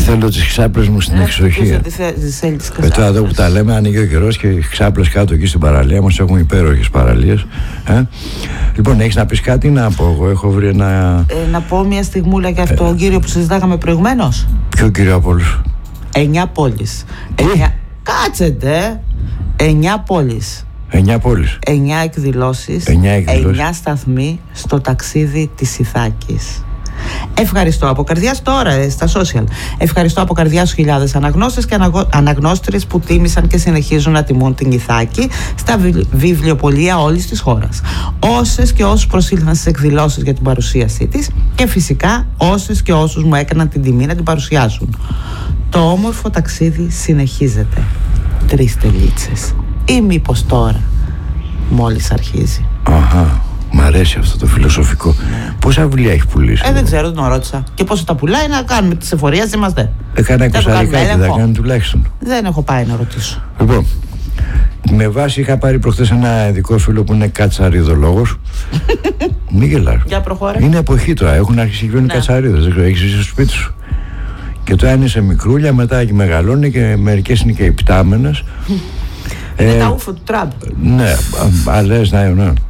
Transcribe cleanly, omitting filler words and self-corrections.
θέλω τις ξάπλες μου στην εξοχή. Μετά εδώ που τα λέμε, άνοιγε ο καιρός και οι ξάπλες κάτω εκεί στην παραλία μας. Έχουμε υπέροχες παραλίες. Λοιπόν, έχεις να πεις κάτι να πω? Εγώ έχω βρει ένα... να πω μια στιγμούλα για αυτό τον κύριο που συζητάγαμε προηγουμένως. Ποιο κύριο από όλους? 9 πόλεις. Κάτσετε. 9 πόλεις. 9 πόλεις. 9 εκδηλώσεις. 9 σταθμοί στο ταξίδι της Ιθάκης. Ευχαριστώ από καρδιάς τώρα στα social. Ευχαριστώ από καρδιάς χιλιάδες αναγνώστες και αναγνώστριες που τίμησαν και συνεχίζουν να τιμούν την Ιθάκη στα βιβλιοπωλεία όλης της χώρας. Όσες και όσους προσήλθαν στις εκδηλώσεις για την παρουσίασή της και φυσικά όσες και όσους μου έκαναν την τιμή να την παρουσιάσουν. Το όμορφο ταξίδι συνεχίζεται. 3 τελίτσες. Ή μήπως τώρα μόλις αρχίζει. Αχα. Μ' αρέσει αυτό το φιλοσοφικό. Ναι. Πόσα βιβλία έχει πουλήσει? Δεν ξέρω, τον ρώτησα. Και πόσο τα πουλάει να κάνουμε τις εφορίες, είμαστε. Έκανα 20 αρικάκι, θα κάνει τουλάχιστον. Δεν έχω πάει να ρωτήσω. Λοιπόν, με βάση είχα πάρει προχθές ένα ειδικό φίλο που είναι κατσαριδολόγος. Μην γελάς. Για προχώρα. Είναι εποχή τώρα, έχουν αρχίσει και βγαίνουν κατσαρίδες. Δεν ξέρω, έχεις ζήσει στο σπίτι σου? Και τώρα είναι σε μικρούλια, μετά και μεγαλώνει και μερικές είναι και υπτάμενες. Είναι τα ούφο του Τραμπ. Ναι, αλές, ναι.